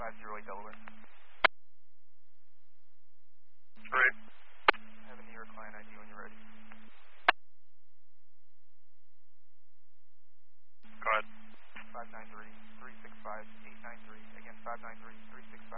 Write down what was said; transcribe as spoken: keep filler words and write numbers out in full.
five zero eight Delaware. Great. Have a New York client I D when you're ready. Go ahead. five nine three, three six five, eight nine three. Again, five nine three, three six